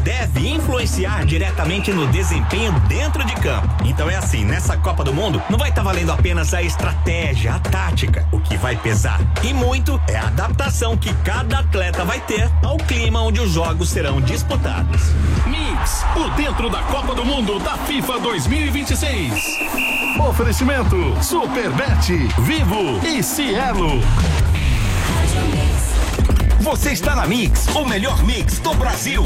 deve influenciar diretamente no desempenho dentro de campo. Então é assim, nessa Copa do Mundo, não vai estar valendo apenas a estratégia, a tática. O que vai pesar, e muito, é a adaptação que cada atleta vai ter ao clima onde os jogos serão disputados. Mix, por dentro da Copa do Mundo da FIFA 2026. Oferecimento Superbet, Vivo e Cielo. Você está na Mix, o melhor mix do Brasil.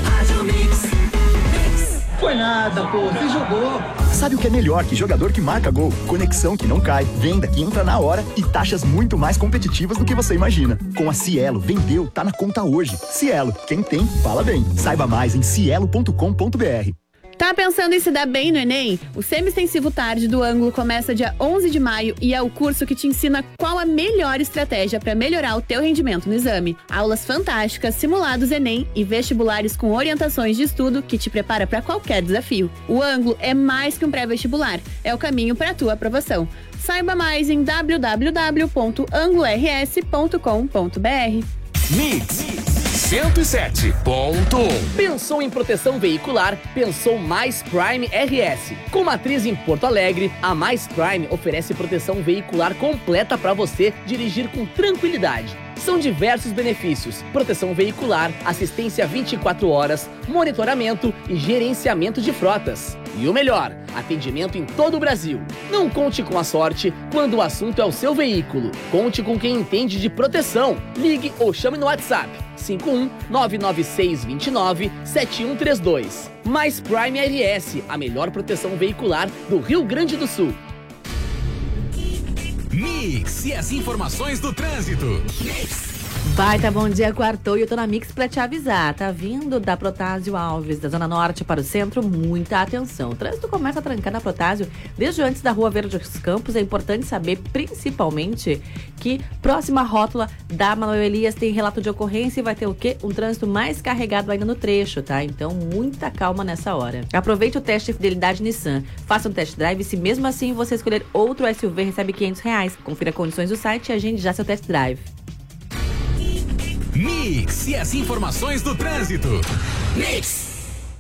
Foi nada, pô, você jogou. Sabe o que é melhor que jogador que marca gol? Conexão que não cai, venda que entra na hora e taxas muito mais competitivas do que você imagina. Com a Cielo, vendeu, tá na conta hoje. Cielo, quem tem, fala bem. Saiba mais em cielo.com.br. Tá pensando em se dar bem no Enem? O Semi-Extensivo Tarde do Ângulo começa dia 11 de maio e é o curso que te ensina qual a melhor estratégia para melhorar o teu rendimento no exame. Aulas fantásticas, simulados Enem e vestibulares com orientações de estudo que te prepara para qualquer desafio. O Ângulo é mais que um pré-vestibular, é o caminho para a tua aprovação. Saiba mais em www.angloRS.com.br. Mix 107.1. Pensou em proteção veicular? Pensou Mais Prime RS. Com matriz em Porto Alegre, a Mais Prime oferece proteção veicular completa para você dirigir com tranquilidade. São diversos benefícios: proteção veicular, assistência 24 horas, monitoramento e gerenciamento de frotas. E o melhor, atendimento em todo o Brasil. Não conte com a sorte quando o assunto é o seu veículo. Conte com quem entende de proteção. Ligue ou chame no WhatsApp 51-99629-7132. Mais Prime RS, a melhor proteção veicular do Rio Grande do Sul. Mix e as informações do trânsito. Baita bom dia, quartou, e eu tô na Mix pra te avisar. Tá vindo da Protásio Alves, da Zona Norte para o centro, muita atenção. O trânsito começa a trancar na Protásio desde antes da Rua Verde dos Campos. É importante saber, principalmente, que próxima rótula da Manuel Elias tem relato de ocorrência e vai ter o quê? Um trânsito mais carregado ainda no trecho, tá? Então, muita calma nessa hora. Aproveite o teste de fidelidade Nissan. Faça um test drive, se mesmo assim você escolher outro SUV, recebe R$500. Confira condições do site e agende já seu test drive. Mix e as informações do trânsito. Mix.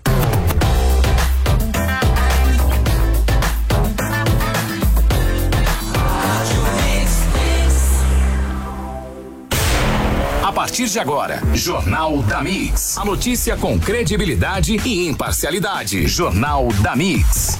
A partir de agora, Jornal da Mix. A notícia com credibilidade e imparcialidade. Jornal da Mix.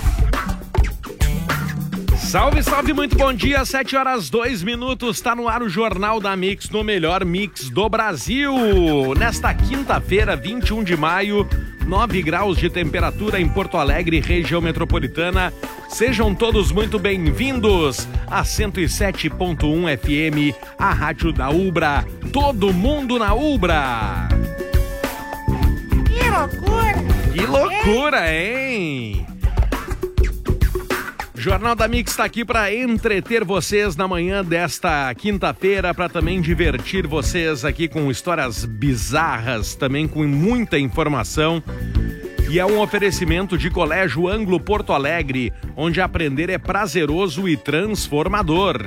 Salve, salve, muito bom dia, 7h02, tá no ar o Jornal da Mix, no melhor mix do Brasil. Nesta quinta-feira, 21 de maio, 9 graus de temperatura em Porto Alegre, região metropolitana. Sejam todos muito bem-vindos a 107.1 FM, a rádio da Ubra. Todo mundo na Ubra. Que loucura! Que loucura, hein? Jornal da Mix está aqui para entreter vocês na manhã desta quinta-feira, para também divertir vocês aqui com histórias bizarras, também com muita informação. E é um oferecimento de Colégio Ângulo Porto Alegre, onde aprender é prazeroso e transformador.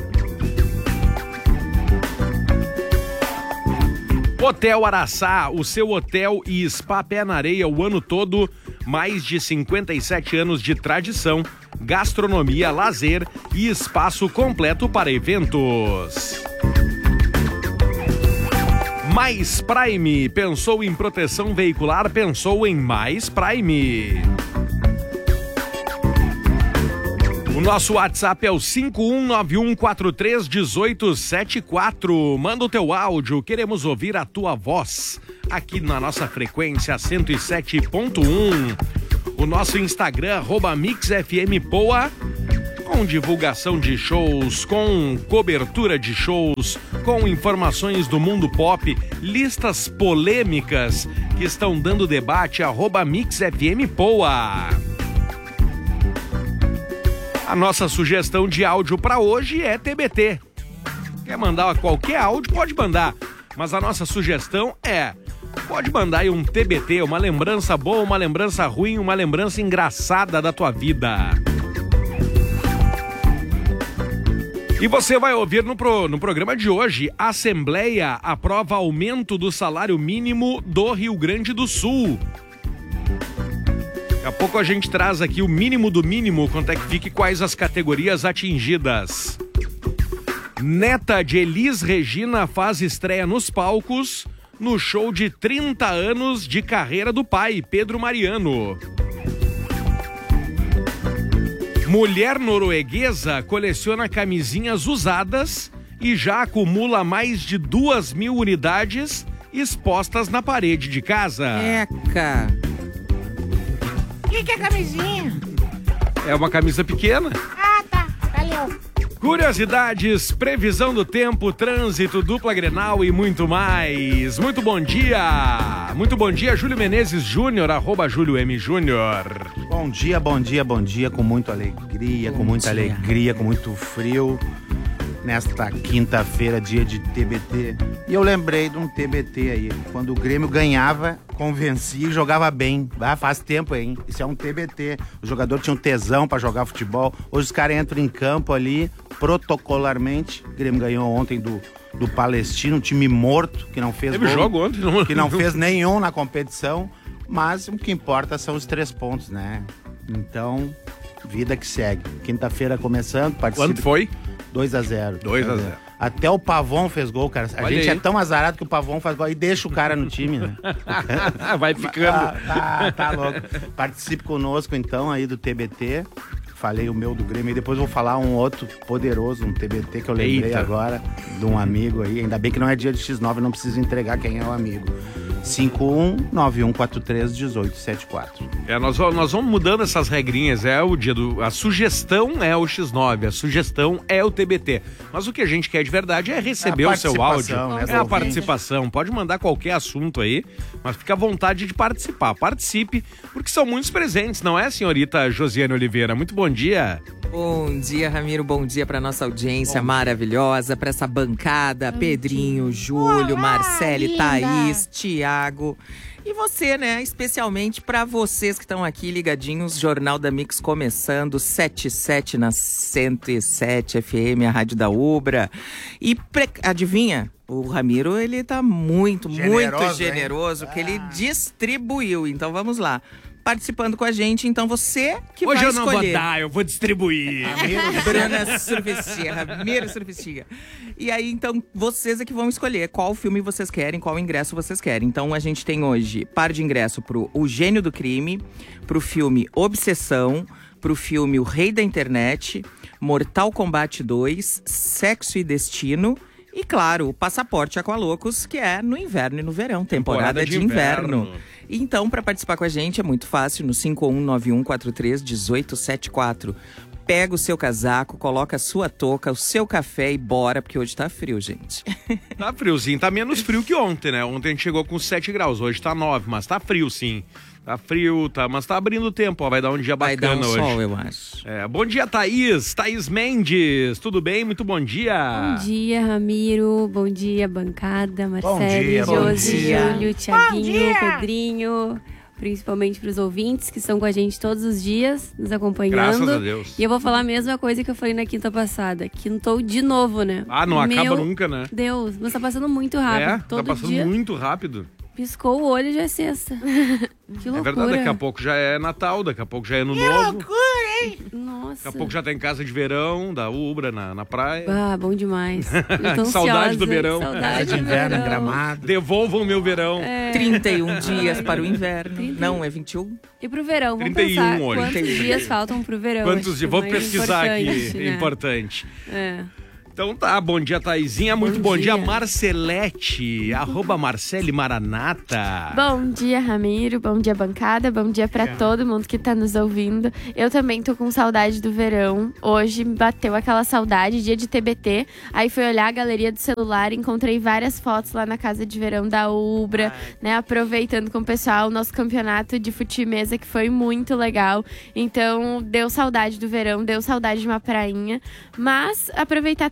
Hotel Araçá, o seu hotel e spa pé na areia o ano todo, mais de 57 anos de tradição, gastronomia, lazer e espaço completo para eventos. Mais Prime, pensou em proteção veicular, pensou em Mais Prime. O nosso WhatsApp é o 5191431874. Manda o teu áudio, queremos ouvir a tua voz aqui na nossa frequência 107.1. O nosso Instagram, @MixFMPoa, com divulgação de shows, com cobertura de shows, com informações do mundo pop, listas polêmicas que estão dando debate, @MixFMPoa. A nossa sugestão de áudio para hoje é TBT. Quer mandar qualquer áudio? Pode mandar. Mas a nossa sugestão é: pode mandar aí um TBT, uma lembrança boa, uma lembrança ruim, uma lembrança engraçada da tua vida. E você vai ouvir no programa de hoje: a Assembleia aprova aumento do salário mínimo do Rio Grande do Sul. Daqui a pouco a gente traz aqui o mínimo do mínimo, quanto é que fica e quais as categorias atingidas. Neta de Elis Regina faz estreia nos palcos no show de 30 anos de carreira do pai, Pedro Mariano. Mulher norueguesa coleciona camisinhas usadas e já acumula mais de 2.000 unidades expostas na parede de casa. Eca! O que é camisinha? É uma camisa pequena. Ah, tá. Valeu. Curiosidades, previsão do tempo, trânsito, dupla Grenal e muito mais. Muito bom dia! Muito bom dia, Júlio Menezes Júnior, @JúlioM Júnior. Bom dia, com muita alegria, com muito frio. Nesta quinta-feira, dia de TBT. E eu lembrei de um TBT aí. Quando o Grêmio ganhava, convencia e jogava bem. Ah, faz tempo, hein? Isso é um TBT. O jogador tinha um tesão pra jogar futebol. Hoje os caras entram em campo ali, protocolarmente. O Grêmio ganhou ontem do Palestino, um time morto, que não fez Teve gol, jogo ontem, não? que não fez nenhum na competição. Mas o que importa são os 3 pontos, né? Então, vida que segue. Quinta-feira começando. Quanto foi? 2-0. 2-0. Até o Pavon fez gol, cara. A Olha gente aí. é tão azarado que o Pavon faz gol e deixa o cara no time, né? Vai ficando. Tá louco. Participe conosco, então, aí do TBT. Falei o meu do Grêmio e depois vou falar um outro poderoso, um TBT que eu lembrei Eita. agora, de um amigo aí. Ainda bem que não é dia de X9, não preciso entregar quem é o amigo. 5191431874. Nós vamos mudando essas regrinhas. É o dia do. A sugestão é o X9, a sugestão é o TBT. Mas o que a gente quer de verdade é receber o seu áudio. né, É a participação. Pode mandar qualquer assunto aí, mas fica à vontade de participar. Participe, porque são muitos presentes, não é, senhorita Josiane Oliveira? Muito bom dia. Bom dia, Ramiro. Bom dia pra nossa audiência maravilhosa, pra essa bancada. Pedrinho, Júlio, Olá, Marcele, linda. Thaís, Tiago. E você, né? Especialmente pra vocês que estão aqui ligadinhos. Jornal da Mix começando, 77 na 107 FM, a rádio da Ubra. E adivinha? O Ramiro, ele tá muito generoso, que ele distribuiu. Então vamos lá. Participando com a gente, então você que Hoje vai eu não escolher. vou dar, eu vou distribuir. Bruna Surfistinha, Ramiro Surfistinha. E aí, então, vocês é que vão escolher qual filme vocês querem, qual ingresso vocês querem. Então, a gente tem hoje par de ingresso pro O Gênio do Crime, pro filme Obsessão, pro filme O Rei da Internet, Mortal Kombat 2, Sexo e Destino. E, claro, o Passaporte Aqualocos, que é no inverno e no verão, temporada de inverno. Então, para participar com a gente é muito fácil, no 5191431874. Pega o seu casaco, coloca a sua touca, o seu café e bora, porque hoje tá frio, gente. Tá friozinho, tá menos frio que ontem, né? Ontem a gente chegou com 7 graus, hoje tá 9, mas tá frio sim. Tá frio, mas tá abrindo o tempo, ó, vai dar um dia bacana hoje. Vai dar um sol, eu acho. Bom dia, Thaís Mendes, tudo bem? Muito bom dia. Bom dia, Ramiro, bom dia, bancada, Marcele, bom Josi, dia. Júlio, Thiaguinho, dia. Pedrinho, principalmente pros ouvintes que estão com a gente todos os dias, nos acompanhando. Graças a Deus. E eu vou falar a mesma coisa que eu falei na quinta passada, quintou de novo, né? Ah, não acaba Meu nunca, né? Deus, mas tá passando muito rápido, todo tá passando dia. muito rápido. Piscou o olho e já é sexta. Que loucura. É verdade, daqui a pouco já é Natal, daqui a pouco já é Ano Que Novo. loucura, hein? Nossa. Daqui a pouco já tem casa de verão, da Ubra, na praia. Ah, bom demais. Eu tô Saudade do ansiosa, verão. Saudade Casa de do inverno, verão. Gramado. Devolvam o meu verão. 31 dias para o inverno. Não, é 21? E pro verão, vamos 31 pensar hoje. quantos 31. dias faltam pro verão. Quantos acho que dias? Vou mais pesquisar aqui. importante, né? Importante. É. Então tá, bom dia, Thaisinha. Muito bom dia, dia. Marcelete. @Marcele Maranata. Bom dia, Ramiro. Bom dia, bancada. Bom dia pra todo mundo que tá nos ouvindo. Eu também tô com saudade do verão. Hoje me bateu aquela saudade, dia de TBT. Aí fui olhar a galeria do celular, encontrei várias fotos lá na casa de verão da Ubra, né? Aproveitando com o pessoal o nosso campeonato de fute-mesa, que foi muito legal. Então, deu saudade do verão, deu saudade de uma prainha. Mas aproveitar também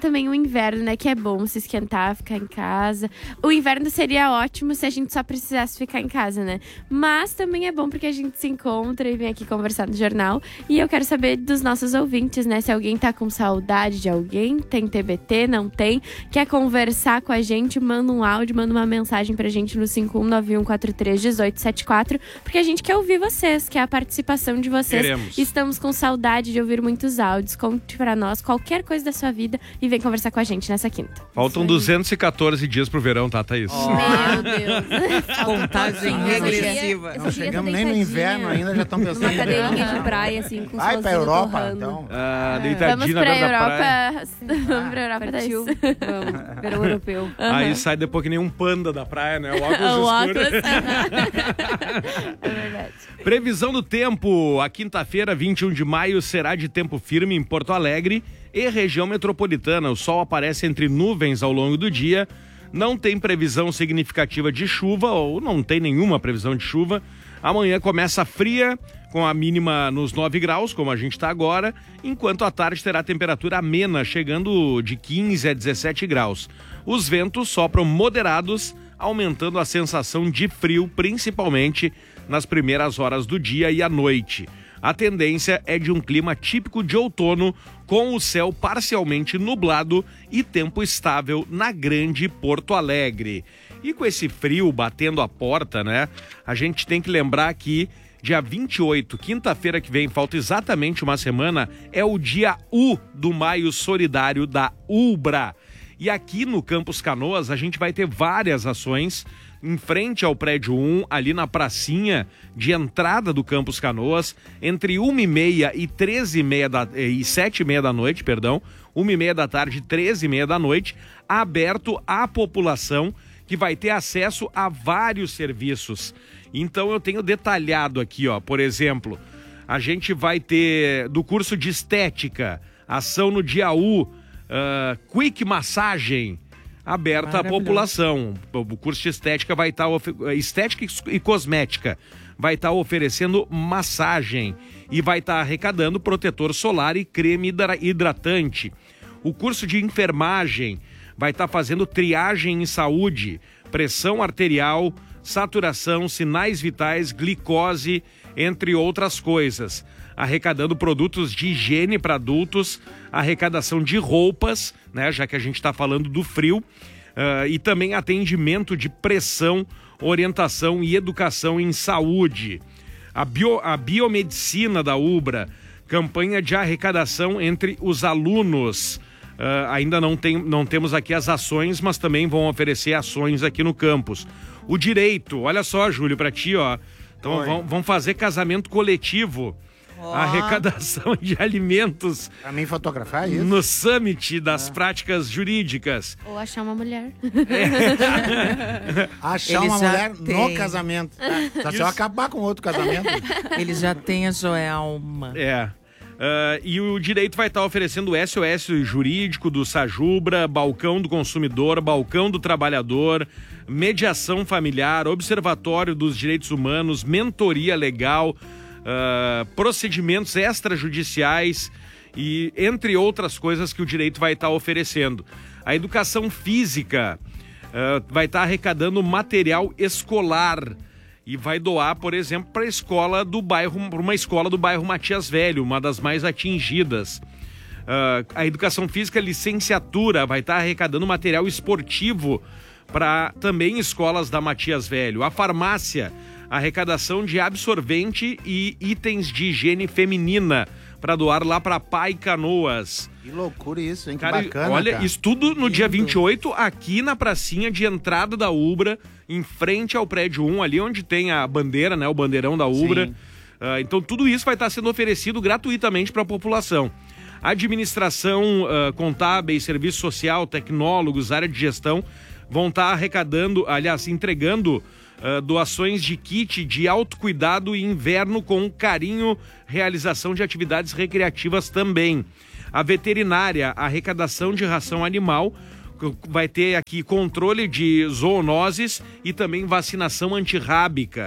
também o inverno, né? Que é bom se esquentar, ficar em casa. O inverno seria ótimo se a gente só precisasse ficar em casa, né? Mas também é bom porque a gente se encontra e vem aqui conversar no jornal. E eu quero saber dos nossos ouvintes, né? Se alguém tá com saudade de alguém, tem TBT, não tem, quer conversar com a gente, manda um áudio, manda uma mensagem pra gente no 5191431874, porque a gente quer ouvir vocês, quer a participação de vocês. Queremos. Estamos com saudade de ouvir muitos áudios. Conte pra nós qualquer coisa da sua vida e vem conversar com a gente nessa quinta. Faltam 214 dias pro verão, tá, Thaís? Meu Deus. Contagem regressiva. Não chegamos nem no inverno ainda, já estão pensando. Uma cadeirinha de praia, assim, com Vai pra solzinho Europa, torrando. então. Deitadinha Vamos na pra beira da praia. Europa. Vamos pra Europa, Partiu. Thaís. Vamos. Verão europeu. Aí sai depois que nem um panda da praia, né? O O óculos escuro. É verdade. Previsão do tempo. A quinta-feira, 21 de maio, será de tempo firme em Porto Alegre e região metropolitana. O sol aparece entre nuvens ao longo do dia. Não tem previsão significativa de chuva, ou não tem nenhuma previsão de chuva. Amanhã começa fria, com a mínima nos 9 graus, como a gente está agora, enquanto à tarde terá temperatura amena, chegando de 15 a 17 graus. Os ventos sopram moderados, aumentando a sensação de frio, principalmente nas primeiras horas do dia e à noite. A tendência é de um clima típico de outono, com o céu parcialmente nublado e tempo estável na grande Porto Alegre. E com esse frio batendo a porta, né? A gente tem que lembrar que dia 28, quinta-feira que vem, falta exatamente uma semana, é o dia U do Maio Solidário da Ubra. E aqui no Campus Canoas a gente vai ter várias ações em frente ao prédio 1, ali na pracinha de entrada do Campus Canoas, entre 1h30 e 7h30 da noite, 1h30 da tarde e 13h30 da noite, aberto à população, que vai ter acesso a vários serviços. Então eu tenho detalhado aqui, ó, por exemplo, a gente vai ter do curso de estética, ação no dia U, quick massagem, aberta à população. O curso de estética vai estar estética e cosmética vai estar oferecendo massagem e vai estar arrecadando protetor solar e creme hidratante. O curso de enfermagem vai estar fazendo triagem em saúde, pressão arterial, saturação, sinais vitais, glicose, entre outras coisas. Arrecadando produtos de higiene para adultos, arrecadação de roupas, né, já que a gente está falando do frio, e também atendimento de pressão, orientação e educação em saúde. A biomedicina da Ubra, campanha de arrecadação entre os alunos. Ainda não temos aqui as ações, mas também vão oferecer ações aqui no campus. O direito, olha só, Júlio, para ti, ó. Então vão fazer casamento coletivo. Arrecadação de alimentos. Pra mim fotografar isso? No Summit das práticas jurídicas. Ou achar uma mulher. Achar uma mulher no casamento. Só se eu acabar com outro casamento. Eles já têm a Joelma. E o direito vai estar oferecendo o SOS jurídico do Sajubra, balcão do consumidor, balcão do trabalhador, mediação familiar, observatório dos direitos humanos, mentoria legal, procedimentos extrajudiciais e entre outras coisas que o direito vai estar oferecendo. A educação física vai estar arrecadando material escolar e vai doar, por exemplo, para uma escola do bairro Matias Velho, uma das mais atingidas. A educação física licenciatura vai estar arrecadando material esportivo para também escolas da Matias Velho. A farmácia, arrecadação de absorvente e itens de higiene feminina para doar lá para Pai Canoas. Que loucura isso, hein? Que cara, bacana, olha, cara. isso tudo no dia 28, aqui na pracinha de entrada da Ubra, em frente ao prédio 1, ali onde tem a bandeira, né? O bandeirão da Ubra. Então tudo isso vai estar sendo oferecido gratuitamente para a população. Administração, contábeis, serviço social, tecnólogos, área de gestão vão estar arrecadando, aliás, entregando doações de kit de autocuidado e inverno com carinho, realização de atividades recreativas também. A veterinária, arrecadação de ração animal, vai ter aqui controle de zoonoses e também vacinação antirrábica.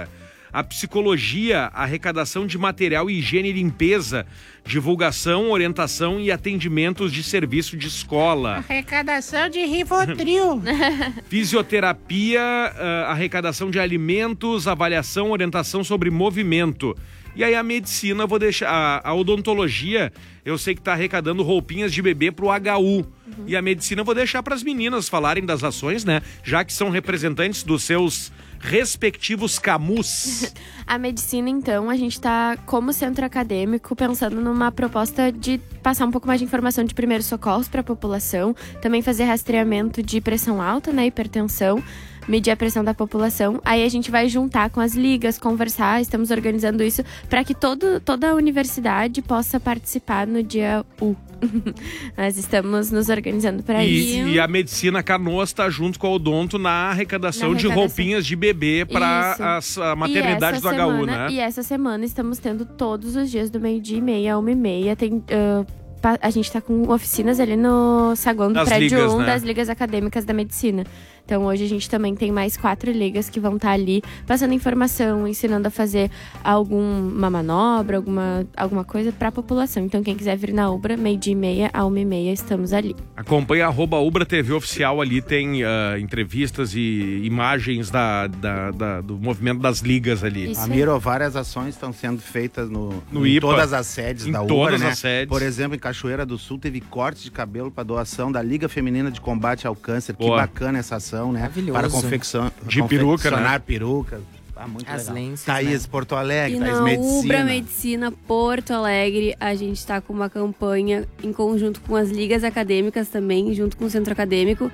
a psicologia, a arrecadação de material, higiene e limpeza, divulgação, orientação e atendimentos de serviço de escola. Arrecadação de Rivotril. Fisioterapia, arrecadação de alimentos, avaliação, orientação sobre movimento. E aí a medicina, eu vou deixar... A odontologia, eu sei que tá arrecadando roupinhas de bebê pro HU. E a medicina eu vou deixar para as meninas falarem das ações, né? Já que são representantes dos seus respectivos CAMUs. A medicina, então, a gente tá, como centro acadêmico, pensando numa proposta de passar um pouco mais de informação de primeiros socorros para a população, também fazer rastreamento de pressão alta, né, hipertensão, medir a pressão da população. Aí a gente vai juntar com as ligas, conversar, estamos organizando isso para que toda a universidade possa participar no dia U. Nós estamos nos organizando para isso. E a medicina Canoas está junto com a Odonto na arrecadação de roupinhas de bebê para a maternidade do HU, né? E essa semana estamos tendo todos os dias do 12h30 a 1h30. Tem... a gente está com oficinas ali no saguão do prédio 1 das ligas acadêmicas da medicina. Então hoje a gente também tem mais 4 ligas que vão estar ali passando informação, ensinando a fazer alguma manobra, alguma coisa para a população. Então quem quiser vir na Ubra, 12h30 a 1h30, estamos ali. Acompanhe @Ubra TV Oficial, ali tem entrevistas e imagens do movimento das ligas ali. Amiro, várias ações estão sendo feitas em IPA, todas as sedes da Ubra, todas né? as sedes. Por exemplo, em Cachoeira do Sul teve cortes de cabelo para doação da Liga Feminina de Combate ao Câncer. Boa. Que bacana essa ação, né? Maravilhoso. Para de peruca, confeccionar né? perucas. Muito as legal. lenças, Thaís, né? Porto Alegre, E Thaís na Medicina. Ubra Medicina Porto Alegre, a gente está com uma campanha em conjunto com as ligas acadêmicas também, junto com o centro acadêmico,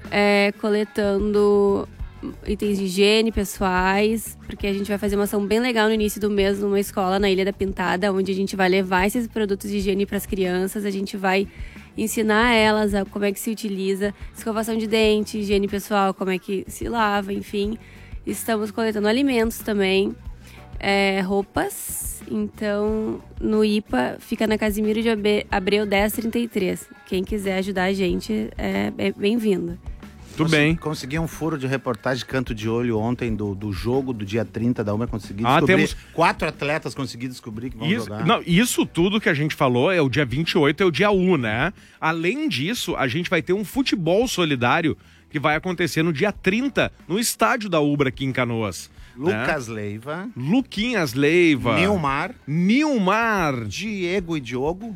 coletando itens de higiene pessoais, porque a gente vai fazer uma ação bem legal no início do mês numa escola na Ilha da Pintada, onde a gente vai levar esses produtos de higiene para as crianças, a gente vai ensinar elas como é que se utiliza escovação de dente, higiene pessoal, como é que se lava, enfim. Estamos coletando alimentos também, roupas. Então, no IPA, fica na Casimiro de Abreu 1033. Quem quiser ajudar a gente é bem-vindo. Tudo bem. Consegui um furo de reportagem de canto de olho ontem do jogo do dia 30 da Ubra. Consegui descobrir. Temos 4 atletas consegui descobrir que vão jogar. Não, isso tudo que a gente falou é o dia 28, é o dia 1, né? Além disso, a gente vai ter um futebol solidário que vai acontecer no dia 30, no estádio da Ubra aqui em Canoas. Lucas Leiva. Luquinhas Leiva. Nilmar. Diego e Diogo.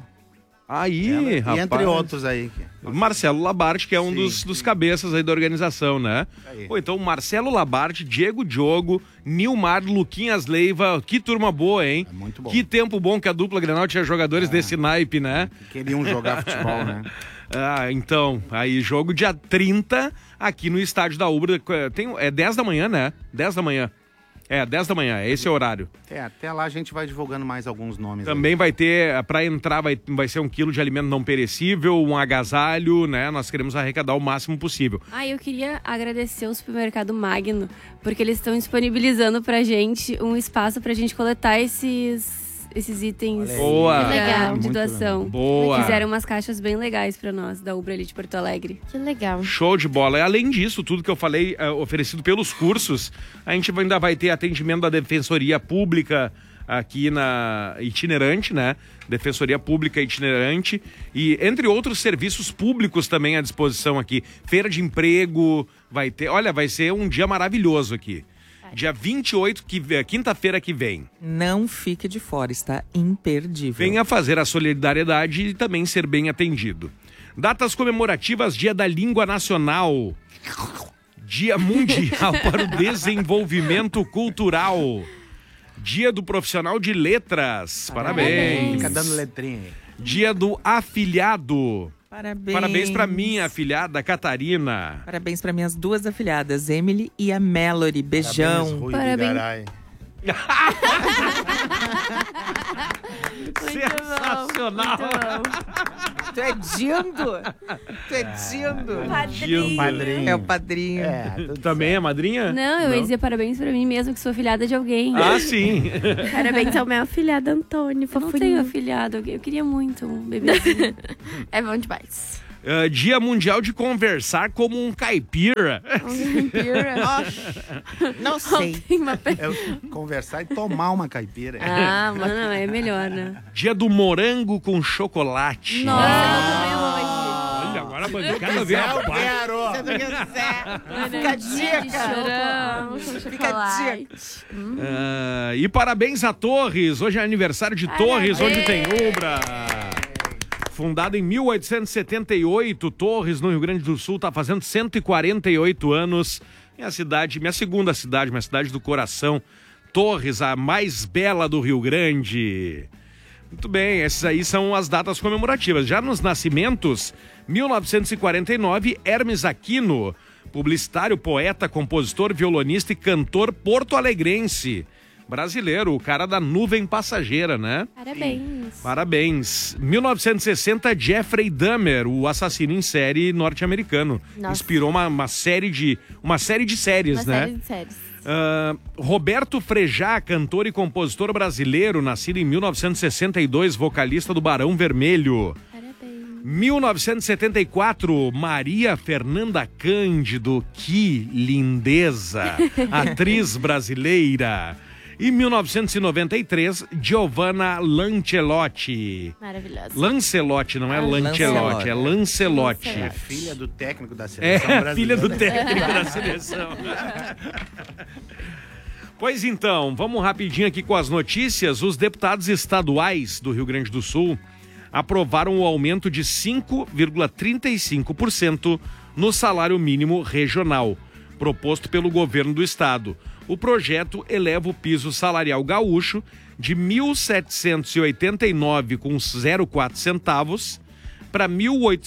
Aí, rapaz. E entre outros aí. Marcelo Labarte, que é um dos cabeças aí da organização, né? Pô, então, Marcelo Labarte, Diego Diogo, Nilmar, Luquinhas Leiva. Que turma boa, hein? É muito bom. Que tempo bom que a dupla Grenal tinha jogadores desse naipe, né? Queriam jogar futebol, né? Então, aí jogo dia 30 aqui no estádio da Ubra. É 10 da manhã, né? 10 da manhã. 10 da manhã, esse é o horário. Até lá a gente vai divulgando mais alguns nomes. Também vai ter, para entrar, vai ser 1 quilo de alimento não perecível, um agasalho, né? Nós queremos arrecadar o máximo possível. Eu queria agradecer ao Supermercado Magno, porque eles estão disponibilizando pra gente um espaço pra gente coletar esses itens legal, de doação. Boa. Fizeram umas caixas bem legais pra nós, da Ubra ali de Porto Alegre. Que legal. Show de bola. E além disso, tudo que eu falei, oferecido pelos cursos, a gente ainda vai ter atendimento da Defensoria Pública aqui na itinerante, né? Defensoria Pública itinerante e entre outros serviços públicos também à disposição aqui. Feira de emprego, vai ser um dia maravilhoso aqui. Dia 28, quinta-feira que vem. Não fique de fora, está imperdível. Venha fazer a solidariedade e também ser bem atendido. Datas comemorativas: Dia da Língua Nacional, Dia Mundial para o Desenvolvimento Cultural, Dia do Profissional de Letras. Parabéns. Fica dando letrinha aí. Dia do Afilhado. Parabéns para minha afilhada Catarina. Parabéns para minhas 2 afilhadas, Emily e a Mallory. Beijão. Parabéns. Sensacional. Tu é Dindo? Padrinho. É o padrinho. Também é madrinha? Não, eu ia dizer parabéns pra mim mesmo, que sou afilhada de alguém. Sim. Parabéns ao meu afilhado Antônio. Eu não tenho afilhado, eu queria muito um bebezinho. É bom demais. Dia Mundial de Conversar como um Caipira. Não sei. Conversar e tomar uma caipira. Ah, mas não, é melhor, né? Dia do Morango com Chocolate. Nossa, eu vou comer hoje. Olha, agora a bancada veio a paz. Se tu quiser. Fica a dica. Fica a dica. E parabéns a Torres. Hoje é aniversário de Torres, onde tem Ubra. Fundada em 1878, Torres, no Rio Grande do Sul, está fazendo 148 anos. Minha segunda cidade, minha cidade do coração. Torres, a mais bela do Rio Grande. Muito bem, essas aí são as datas comemorativas. Já nos nascimentos, 1949, Hermes Aquino, publicitário, poeta, compositor, violonista e cantor porto-alegrense. Brasileiro, o cara da nuvem passageira, né? Parabéns. 1960, Jeffrey Dahmer, o assassino em série norte-americano. Inspirou uma série de séries, né? Série de séries. Roberto Frejá, cantor e compositor brasileiro, nascido em 1962, vocalista do Barão Vermelho. 1974, Maria Fernanda Cândido, que lindeza, atriz brasileira. E 1993, Giovanna Lancelotti. Maravilhosa. Lancelotti, não é Lancelotti, é Lancelotti. É filha do técnico da seleção brasileira. É, filha do técnico da seleção. Pois então, vamos rapidinho aqui com as notícias. Os deputados estaduais do Rio Grande do Sul aprovaram o aumento de 5,35% no salário mínimo regional, proposto pelo governo do estado. O projeto eleva o piso salarial gaúcho de R$ 1.789,04 centavos para R$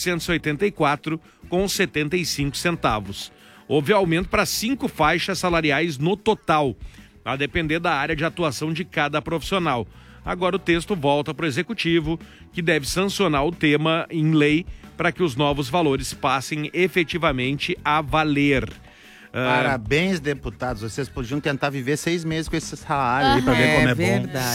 1.884,75 centavos. Houve aumento para 5 faixas salariais no total, a depender da área de atuação de cada profissional. Agora o texto volta para o Executivo, que deve sancionar o tema em lei para que os novos valores passem efetivamente a valer. Parabéns, deputados. Vocês podiam tentar viver 6 meses com esse salário aí pra ver como é verdade.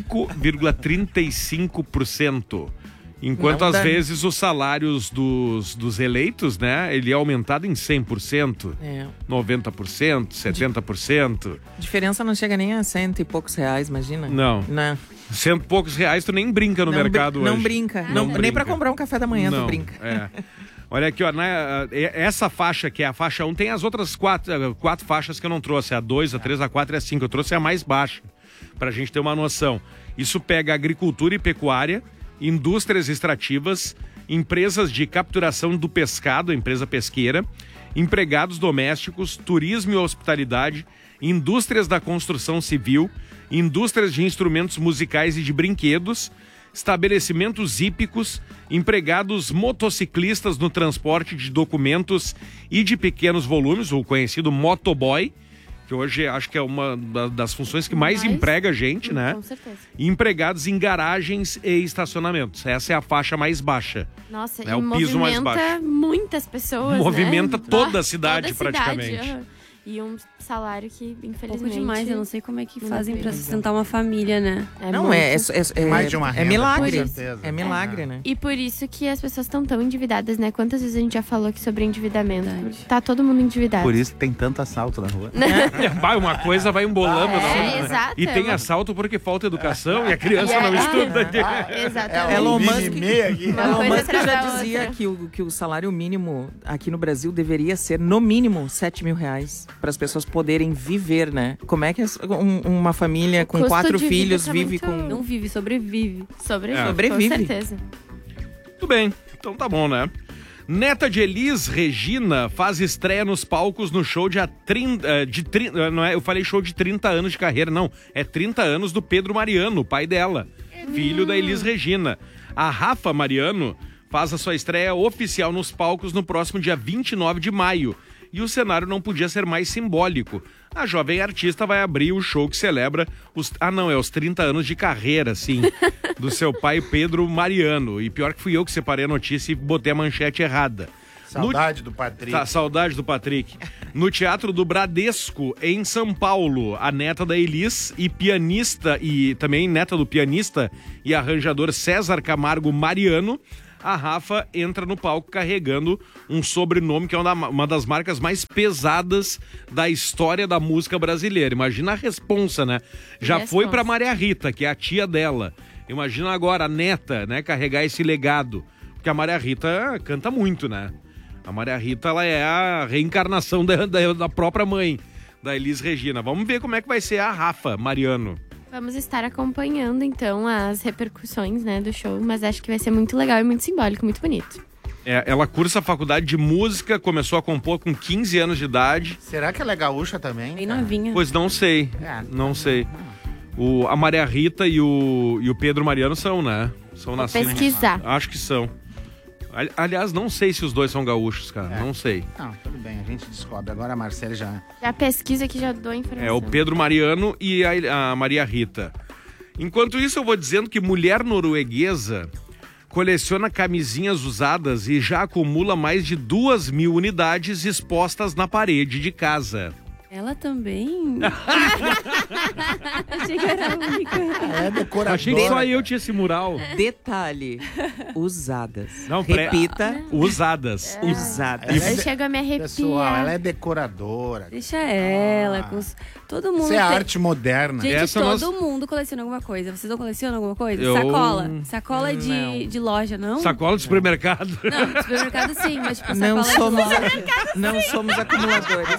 5,35%. Enquanto às vezes os salários dos eleitos, né, ele é aumentado em 100%, 90%, 70%. A diferença não chega nem a R$100 e poucos, imagina? Não. 100 e poucos reais tu nem brinca no mercado hoje. Não brinca. Nem pra comprar um café da manhã tu brinca. Olha aqui, ó, essa faixa que é a faixa 1, tem as outras quatro faixas que eu não trouxe, a 2, a 3, a 4 e a 5. Eu trouxe a mais baixa, pra gente ter uma noção. Isso pega agricultura e pecuária, indústrias extrativas, empresas de capturação do pescado, empresa pesqueira, empregados domésticos, turismo e hospitalidade, indústrias da construção civil, indústrias de instrumentos musicais e de brinquedos, estabelecimentos hípicos, empregados motociclistas no transporte de documentos e de pequenos volumes, o conhecido motoboy, que hoje acho que é uma das funções que mais emprega gente, né? Com certeza. E empregados em garagens e estacionamentos. Essa é a faixa mais baixa. Nossa, é o piso mais baixo. Movimenta muitas pessoas, Movimenta né? toda a cidade, toda a praticamente. Cidade, E um salário que, infelizmente... Pouco demais, eu não sei como é que fazem pra sustentar uma família, né? Mais de uma renda, é milagre. com certeza. É milagre, né? E por isso que as pessoas estão tão endividadas, né? Quantas vezes a gente já falou aqui sobre endividamento? Tá todo mundo endividado. Por isso que tem tanto assalto na rua. Uma coisa vai embolando, né? Exato. E tem assalto porque falta educação e a criança não estuda. Exatamente. Elon Musk já da dizia que o salário mínimo aqui no Brasil deveria ser, no mínimo, R$7 mil para as pessoas poderem viver, né? Como é que uma família com 4 filhos vive com... Não vive, sobrevive. Sobrevive. Com certeza. Muito bem, então tá bom, né? Neta de Elis Regina faz estreia nos palcos no show não é, eu falei show de 30 anos de carreira, não. É 30 anos do Pedro Mariano, pai dela, filho da Elis Regina. A Rafa Mariano faz a sua estreia oficial nos palcos no próximo dia 29 de maio. E o cenário não podia ser mais simbólico. A jovem artista vai abrir o show que celebra os 30 anos de carreira, sim, do seu pai Pedro Mariano. E pior que fui eu que separei a notícia e botei a manchete errada. Saudade do Patrick. Saudade do Patrick. No Teatro do Bradesco, em São Paulo, a neta da Elis e pianista, e também neta do pianista e arranjador César Camargo Mariano, a Rafa entra no palco carregando um sobrenome que é uma das marcas mais pesadas da história da música brasileira. Imagina a responsa, né? Já foi pra Maria Rita, que é a tia dela. Imagina agora a neta, né, carregar esse legado. Porque a Maria Rita canta muito, né? A Maria Rita, ela é a reencarnação da própria mãe, da Elis Regina. Vamos ver como é que vai ser a Rafa Mariano. Vamos estar acompanhando, então, as repercussões, né, do show. Mas acho que vai ser muito legal e muito simbólico, muito bonito. Ela cursa a faculdade de música, começou a compor com 15 anos de idade. Será que ela é gaúcha também? Bem novinha. Pois não sei, não sei. A Maria Rita e o Pedro Mariano são, né? São nascidos. Pesquisar. Acho que são. Aliás, não sei se os dois são gaúchos, cara. Não sei. Não, tudo bem, a gente descobre. Agora a Marcele já... Já pesquisa que já dou informação. É o Pedro Mariano e a Maria Rita. Enquanto isso, eu vou dizendo que mulher norueguesa coleciona camisinhas usadas e já acumula mais de 2.000 unidades expostas na parede de casa. Ela também? Achei que era a única. É decoradora. Achei que só eu tinha esse mural. Detalhe, usadas. Não, repita. Usadas. Usadas. Eu chego a me arrepiar. Pessoal, ela é decoradora. Deixa ela. Todo mundo Isso é arte moderna. Gente, todo mundo coleciona alguma coisa. Vocês não colecionam alguma coisa? Sacola de loja, não? Sacola de supermercado. Não, de supermercado sim, mas tipo, Não sacola somos, de loja. não somos acumuladores.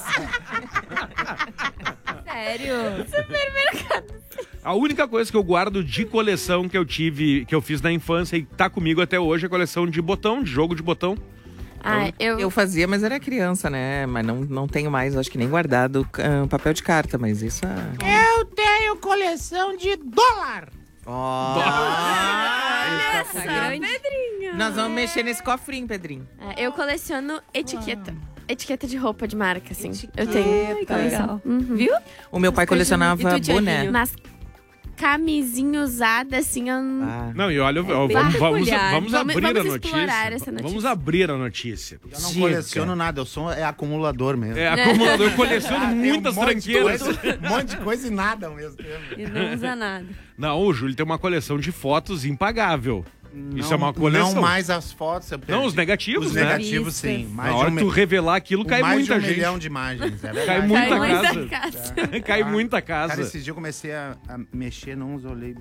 Sério? Supermercado. A única coisa que eu guardo de coleção que eu fiz na infância e tá comigo até hoje é a coleção de botão, de jogo de botão. Eu fazia, mas era criança, né? Mas não tenho mais, acho que nem guardado papel de carta, mas isso é... Eu tenho coleção de dólar. Pedrinho. Nós vamos mexer nesse cofrinho, Pedrinho. Eu coleciono etiqueta. Etiqueta de roupa de marca, assim. Eu tenho. Que legal. Uhum. Viu? O meu pai colecionava E tu, boné. Thiaguinho? Mas camisinha usada, assim, eu Não, e olha, vamos abrir a notícia. Vamos abrir a notícia. Eu não coleciono nada, eu sou acumulador mesmo. É acumulador, eu coleciono muitas tranqueiras. Um monte de coisa e nada ao mesmo tempo. E não usa nada. Não, o Júlio tem uma coleção de fotos impagável. Isso é uma coleção. Não mais as fotos. Não, os negativos, os né? negativos, sim. Na hora que tu revelar aquilo, cai muita gente. 1 milhão de imagens, é verdade. Cai muita casa. Cai muita casa. Cara, esses dias eu comecei a mexer nos, olhei...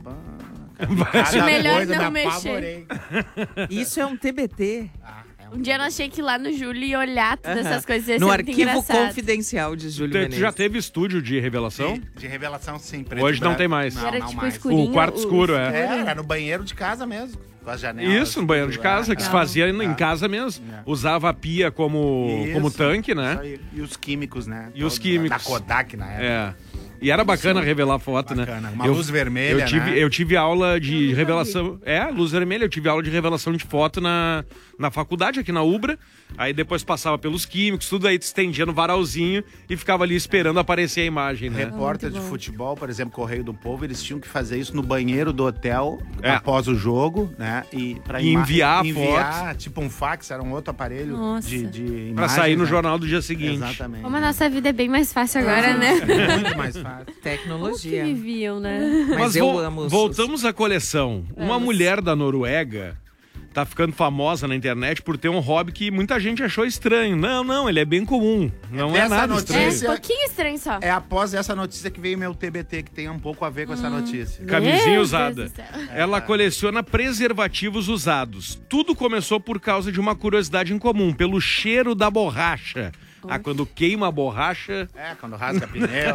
Melhor não mexer. Isso é um TBT. Um dia eu achei que ir lá no Júlio e olhar todas essas coisas ia ser no muito arquivo engraçado. confidencial de Júlio Tu Menezes. já teve estúdio de revelação? De revelação, sim. Hoje não tem mais. Não, Era não tipo mais. escurinho. O quarto escuro, Era no banheiro de casa mesmo. Com as janelas. Isso, no banheiro de casa, que se fazia em casa mesmo. Usava a pia como tanque, né? Isso aí. E os químicos, né? E os químicos. Da Kodak na época. É. E era bacana revelar foto, Bacana. né? Uma luz vermelha, eu tive aula de revelação. Luz vermelha. Eu tive aula de revelação de foto na faculdade, aqui na Ubra. Aí depois passava pelos químicos, tudo aí te estendia no varalzinho e ficava ali esperando aparecer a imagem, né? Repórter de futebol, por exemplo, Correio do Povo, eles tinham que fazer isso no banheiro do hotel após o jogo, né? E enviar a foto. Tipo um fax, era um outro aparelho de imagens. Pra sair no né? jornal do dia seguinte. Exatamente. Como a nossa vida é bem mais fácil agora, né? Muito mais fácil. Tecnologia. Como que viviam, né? Mas eu amo voltamos à coleção. Uma mulher da Noruega tá ficando famosa na internet por ter um hobby que muita gente achou estranho. Não, ele é bem comum. Não é nada estranho. É um pouquinho estranho só. É após essa notícia que veio meu TBT, que tem um pouco a ver com essa notícia. Camisinha usada. Ela coleciona preservativos usados. Tudo começou por causa de uma curiosidade em comum, pelo cheiro da borracha. Quando queima a borracha... quando rasga pneu.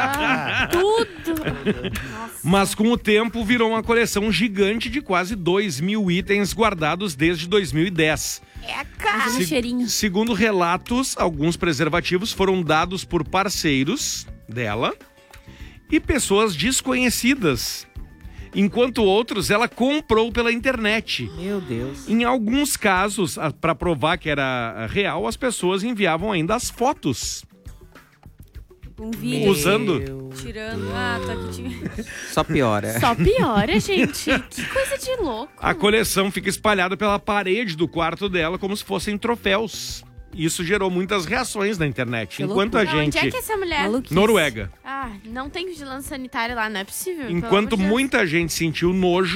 Tudo! Mas com o tempo virou uma coleção gigante de quase 2.000 itens guardados desde 2010. Cheirinho. Segundo relatos, alguns preservativos foram dados por parceiros dela e pessoas desconhecidas. Enquanto outros ela comprou pela internet. Meu Deus. Em alguns casos, para provar que era real, as pessoas enviavam ainda as fotos. Um vídeo. Usando. Tirando. Tô aqui. Só piora. Só piora, gente. Que coisa de louco. A coleção fica espalhada pela parede do quarto dela como se fossem troféus. Isso gerou muitas reações na internet. Enquanto a gente... Onde é que é essa mulher? Noruega. Não tem vigilância sanitária lá, não é possível. Enquanto muita gente sentiu nojo,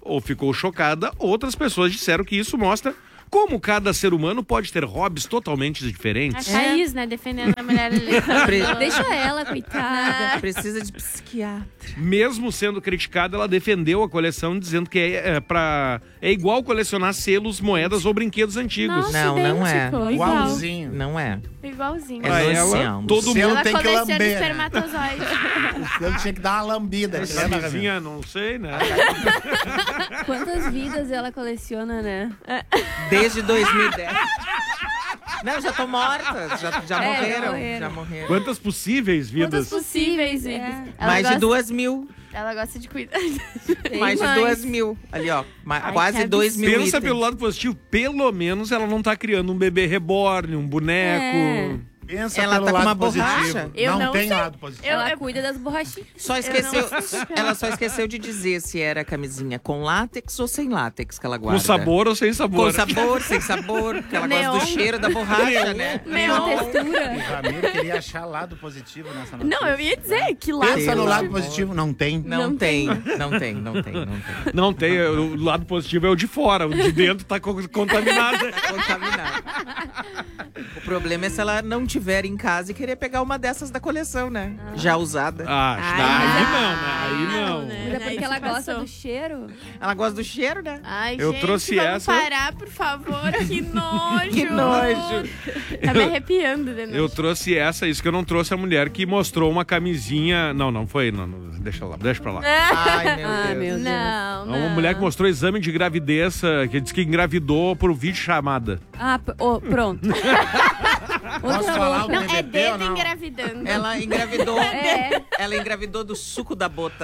ou ficou chocada, outras pessoas disseram que isso mostra como cada ser humano pode ter hobbies totalmente diferentes. A Thaís, né, defendendo a mulher ali. Deixa ela, coitada. Precisa de psiquiatra. Mesmo sendo criticada, ela defendeu a coleção, dizendo que é igual colecionar selos, moedas ou brinquedos antigos. Nossa, Não é. idêntico, Igualzinho. Não é. Igualzinho. Pra ela, todo mundo Ela tem que coleciona lamber, né? espermatozoide. Eu tinha que dar uma lambida. Camisinha, não sei, né? Quantas vidas ela coleciona, né? Desde 2010. Não, já estão mortas. Já morreram. morreram. Já morreram. Quantas possíveis vidas? Possíveis vidas. Ela Mais gosta- de 2.000. Ela gosta de cuidar. Mais de 2.000. Ali, ó. Quase 2.000 Pensa itens. pelo lado positivo, pelo menos ela não tá criando um bebê reborn, um boneco. Pensa Ela pelo tá com lado uma positivo. borracha. Eu não tem sei. lado positivo. Ela cuida das borrachinhas. Ela só esqueceu de dizer se era camisinha com látex ou sem látex que ela guarda. Com sabor ou sem sabor? Com sabor, sem sabor, porque ela gosta Neon. do cheiro da borracha, né? Uma textura. O Ramiro queria achar lado positivo nessa notícia. Não, eu ia dizer que lá. Pensa no lado positivo, não tem. Não tem. Não tem, o lado positivo é o de fora, o de dentro tá contaminado. Contaminado. O problema é se ela não tiver em casa e querer pegar uma dessas da coleção, né? Já usada. Aí não. Mas é porque ela gosta do cheiro. Ela gosta do cheiro, né? Ai, Eu gente, trouxe vamos essa. parar, por favor. Que nojo. Que nojo. Tá me arrepiando de novo. Eu trouxe isso que eu não trouxe a mulher que mostrou uma camisinha. Não foi. Não, deixa pra lá. Ai, meu Deus. Não. Uma mulher que mostrou exame de gravidez, que disse que engravidou por vídeo chamada. Pronto. Posso falar o Não, BBB é dedo ou não? engravidando. Ela engravidou. É. Ela engravidou do suco da bota.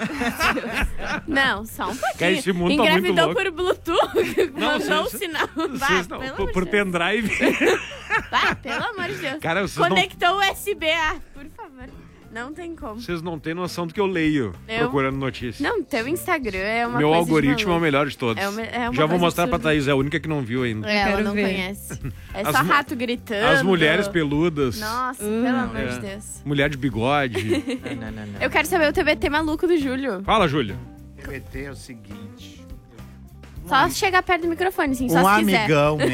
Não, só um pouquinho. Esse mundo tá muito Engravidou louco. por Bluetooth. Mandou um vocês- sinal. Vocês não, Pelo amor por de Deus. pendrive. Pelo amor de Deus. Cara, vocês não- Conectou o USB. Por favor. Não tem como. Vocês não têm noção do que eu leio procurando notícias. Não, teu Instagram é uma Meu coisa algoritmo de é o maluco. melhor de todos. É uma Já vou coisa mostrar pra absurda. Thaís, é a única que não viu ainda. Ela Quero não ver. conhece. É As só mu- rato gritando. As mulheres peludas. Nossa, pelo amor É. de Deus. Mulher de bigode. Não. Eu quero saber o TBT maluco do Júlio. Fala, Júlia. TBT é o seguinte. Só chegar perto do microfone, assim, só Um se quiser.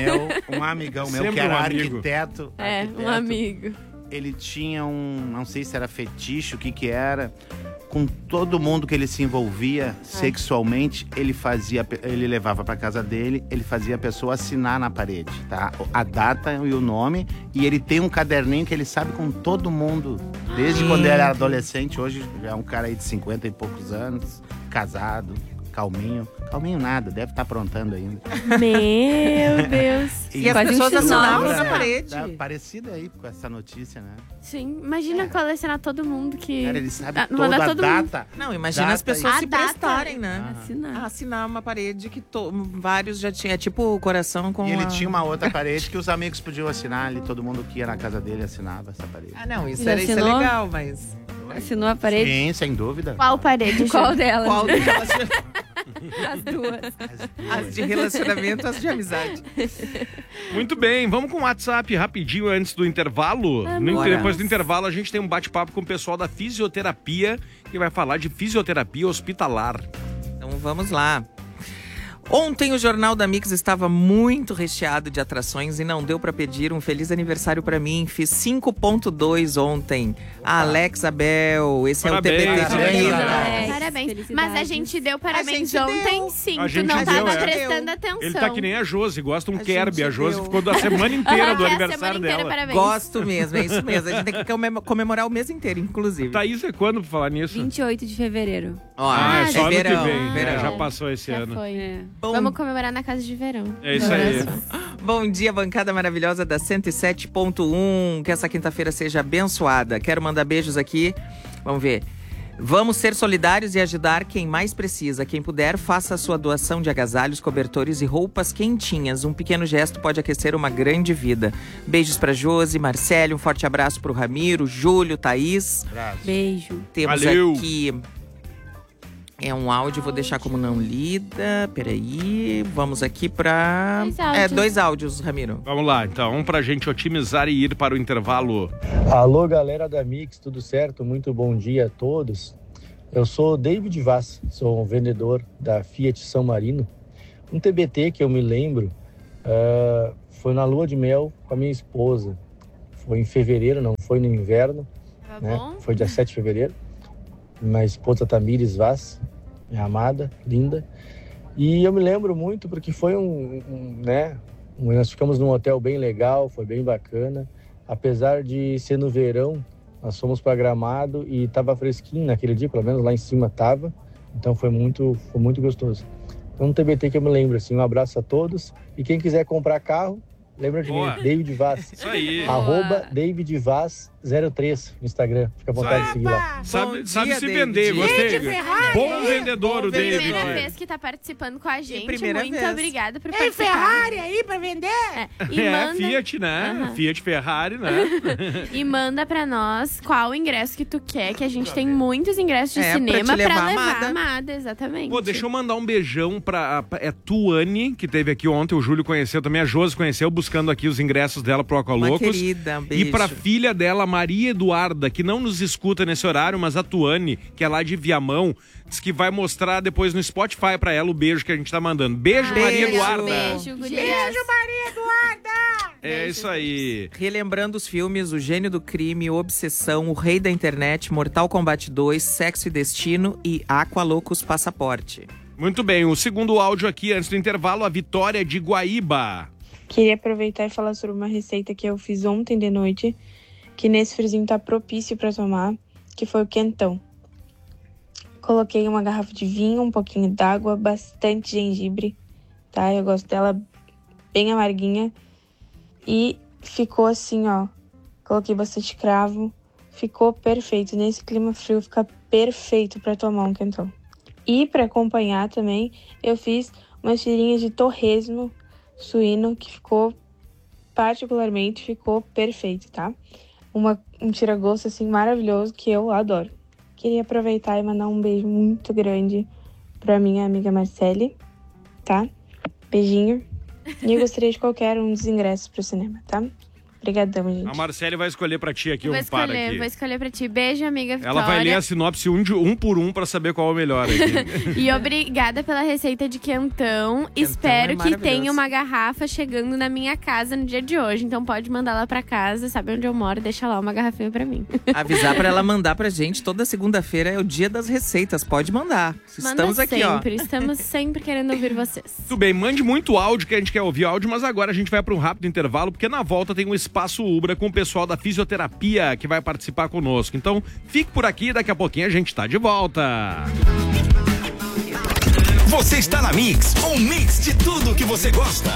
amigão meu Sempre que era um amigo. arquiteto. É, um amigo. Ele tinha não sei se era fetiche, o que era. Com todo mundo que ele se envolvia sexualmente, ele levava pra casa dele, ele fazia a pessoa assinar na parede, tá? A data e o nome, e ele tem um caderninho que ele sabe com todo mundo, desde quando ele era adolescente, hoje já é um cara aí de 50 e poucos anos, casado, calminho nada, deve estar aprontando ainda. Meu Deus. E as Quase pessoas um assinavam sinal. na parede. Tá parecido aí com essa notícia, né? Sim, imagina colecionar todo mundo que... Cara, ele sabe mandar toda a todo mundo. data. Não, imagina Data as pessoas e- se A data. prestarem, né? Assinar. Assinar uma parede que vários já tinham. É tipo o coração com E ele a- tinha uma outra parede que os amigos podiam assinar ali, todo mundo que ia na casa dele assinava essa parede. Ah, não, isso Já é assinou? legal, mas... Assinou a parede. Sim, sem dúvida. Qual parede? Qual delas? Qual delas? As duas. As de relacionamento, as de amizade. Muito bem, vamos com o WhatsApp rapidinho antes do intervalo. Bora. Depois do intervalo a gente tem um bate-papo com o pessoal da fisioterapia, que vai falar de fisioterapia hospitalar. Então vamos lá. Ontem o Jornal da Mix estava muito recheado de atrações e não deu para pedir um feliz aniversário para mim. Fiz 5.2 ontem. A Alex Abel, esse Parabéns, é o TBT de parabéns, vida. Alex. Parabéns. Felicidades. Mas a gente deu parabéns A gente ontem, deu. sim. A Tu gente não deu, tava é. prestando atenção. Ele tá que nem a Josi, gosta um A Kerby. gente A Josi deu. ficou da semana inteira do Aham, a aniversário semana inteira, dela. parabéns. Gosto mesmo, é isso mesmo. A gente tem que comemorar o mês inteiro, inclusive. Thaís, é quando pra falar nisso? 28 de fevereiro. Ó, é só ano verão, que vem. verão. Já passou esse Já ano. foi. É. Bom, Vamos comemorar na casa de verão. É isso aí. Bom dia, bancada maravilhosa da 107.1. Que essa quinta-feira seja abençoada. Quero mandar beijos aqui. Vamos ver. Vamos ser solidários e ajudar quem mais precisa. Quem puder, faça a sua doação de agasalhos, cobertores e roupas quentinhas. Um pequeno gesto pode aquecer uma grande vida. Beijos pra Josi, Marcelo, um forte abraço pro Ramiro, Júlio, Thaís. Beijo. Temos Valeu. aqui... É um áudio, vou deixar como não lida. Peraí, vamos aqui pra... Dois áudios. 2 áudios, Ramiro. Vamos lá, então, pra gente otimizar e ir para o intervalo. Alô, galera da Mix, tudo certo? Muito bom dia a todos. Eu sou David Vaz, sou um vendedor da Fiat São Marino. Um TBT que eu me lembro foi na lua de mel com a minha esposa. Foi em fevereiro, não foi no inverno, né? Foi dia 7 de fevereiro. Minha esposa Tamires Vaz, minha amada, linda. E eu me lembro muito porque foi nós ficamos num hotel bem legal, foi bem bacana. Apesar de ser no verão, nós fomos para Gramado e estava fresquinho naquele dia, pelo menos lá em cima estava. Então foi muito gostoso. Então um TBT que eu me lembro, assim, um abraço a todos. E quem quiser comprar carro, lembra de mim, David Vaz. Isso aí. @David Vaz 03 no Instagram. Fica à vontade de seguir lá. Sabe se vender, gostei. Bom vendedor, o David. Primeira vez que tá participando com a gente. Muito vez. Obrigada por Tem participar. Ferrari aí pra vender? Fiat, né? Fiat, Ferrari, né? E manda pra nós qual ingresso que tu quer, que a gente tem muitos ingressos de cinema pra te levar a a Amada, exatamente. Pô, deixa eu mandar um beijão pra Tuane, que teve aqui ontem, o Júlio conheceu também, a Josi conheceu, buscando aqui os ingressos dela pro Aqualocos. Querida, beijo. E pra filha dela, Maria Eduarda, que não nos escuta nesse horário, mas a Tuane, que é lá de Viamão, diz que vai mostrar depois no Spotify pra ela o beijo que a gente tá mandando. Beijo, Maria Eduarda. Beijo, Maria Eduarda! É isso aí. Relembrando os filmes: O Gênio do Crime, Obsessão, O Rei da Internet, Mortal Kombat 2, Sexo e Destino e Aqualocos Passaporte. Muito bem, o segundo áudio aqui, antes do intervalo, a Vitória de Guaíba. Queria aproveitar e falar sobre uma receita que eu fiz ontem de noite, que nesse friozinho tá propício para tomar, que foi o quentão. Coloquei uma garrafa de vinho, um pouquinho d'água, bastante gengibre, tá? Eu gosto dela bem amarguinha. E ficou assim, ó. Coloquei bastante cravo, ficou perfeito. Nesse clima frio fica perfeito para tomar um quentão. E para acompanhar também, eu fiz umas tirinhas de torresmo suíno, que ficou perfeito, tá? Um tira-gosto, assim, maravilhoso, que eu adoro. Queria aproveitar e mandar um beijo muito grande pra minha amiga Marcele, tá? Beijinho. E eu gostaria de qualquer um dos ingressos pro cinema, tá? Obrigadão, gente. A Marcele vai escolher pra ti aqui Vou aqui. escolher pra ti. Beijo, amiga Vitória. Ela vai ler a sinopse um por um pra saber qual é o melhor aqui. E obrigada pela receita de quentão. Espero que tenha uma garrafa chegando na minha casa no dia de hoje. Então pode mandar lá pra casa, sabe onde eu moro, deixa lá uma garrafinha pra mim. Avisar pra ela mandar pra gente. Toda segunda-feira é o dia das receitas. Pode mandar. Estamos aqui, ó. Estamos sempre querendo ouvir vocês. Tudo bem, mande muito áudio, que a gente quer ouvir áudio, mas agora a gente vai pra um rápido intervalo, porque na volta tem um Espaço Ubra com o pessoal da fisioterapia que vai participar conosco. Então, fique por aqui, daqui a pouquinho a gente tá de volta. Você está na Mix, um mix de tudo que você gosta.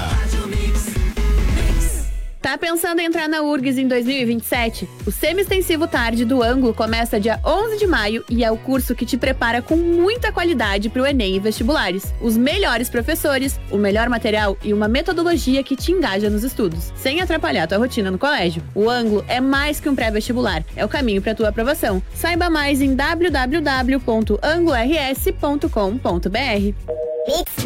Tá pensando em entrar na URGS em 2027? O Semi-Extensivo Tarde do Ângulo começa dia 11 de maio e é o curso que te prepara com muita qualidade para o Enem e vestibulares. Os melhores professores, o melhor material e uma metodologia que te engaja nos estudos, sem atrapalhar tua rotina no colégio. O Ângulo é mais que um pré-vestibular, é o caminho para tua aprovação. Saiba mais em www.anglo-rs.com.br.